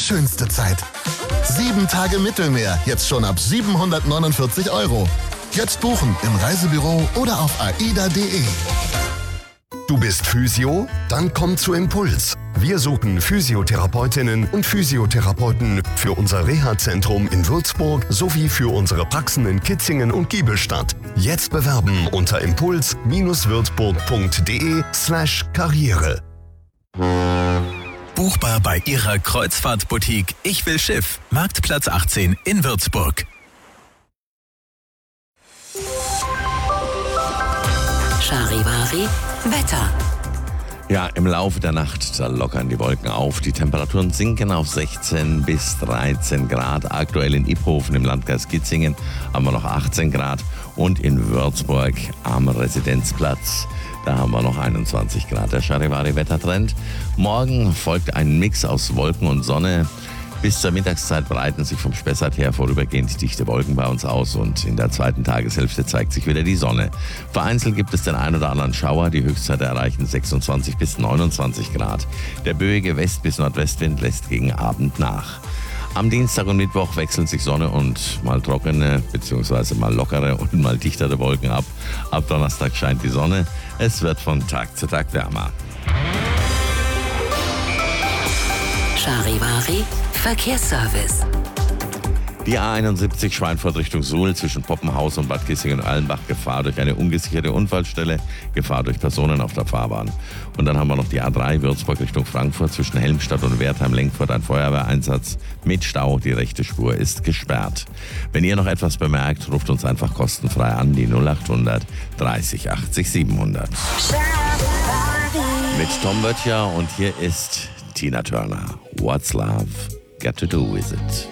schönste Zeit. 7 Tage Mittelmeer, jetzt schon ab 749 €. Jetzt buchen im Reisebüro oder auf aida.de. Du bist Physio? Dann komm zu Impuls. Wir suchen Physiotherapeutinnen und Physiotherapeuten für unser Reha-Zentrum in Würzburg sowie für unsere Praxen in Kitzingen und Giebelstadt. Jetzt bewerben unter impuls-würzburg.de/Karriere. Buchbar bei Ihrer Kreuzfahrtboutique Ich will Schiff, Marktplatz 18 in Würzburg. Charivari Wetter. Ja, im Laufe der Nacht, da lockern die Wolken auf. Die Temperaturen sinken auf 16 bis 13 Grad. Aktuell in Iphofen im Landkreis Kitzingen haben wir noch 18 Grad. Und in Würzburg am Residenzplatz, da haben wir noch 21 Grad. Der Charivari-Wettertrend. Morgen folgt ein Mix aus Wolken und Sonne. Bis zur Mittagszeit breiten sich vom Spessart her vorübergehend dichte Wolken bei uns aus und in der zweiten Tageshälfte zeigt sich wieder die Sonne. Vereinzelt gibt es den ein oder anderen Schauer, die Höchstzeiten erreichen 26 bis 29 Grad. Der böige West- bis Nordwestwind lässt gegen Abend nach. Am Dienstag und Mittwoch wechseln sich Sonne und mal trockene bzw. mal lockere und mal dichtere Wolken ab. Ab Donnerstag scheint die Sonne. Es wird von Tag zu Tag wärmer. Charivari Verkehrsservice. Die A71 Schweinfurt Richtung Suhl zwischen Poppenhaus und Bad Kissingen-Erlenbach, Gefahr durch eine ungesicherte Unfallstelle, Gefahr durch Personen auf der Fahrbahn. Und dann haben wir noch die A3 Würzburg Richtung Frankfurt zwischen Helmstadt und Wertheim-Lenkfurt, ein Feuerwehreinsatz mit Stau. Die rechte Spur ist gesperrt. Wenn ihr noch etwas bemerkt, ruft uns einfach kostenfrei an, die 0800 30 80 700. Mit Tom Böttcher und hier ist Tina Turner. What's Love Got to Do With It?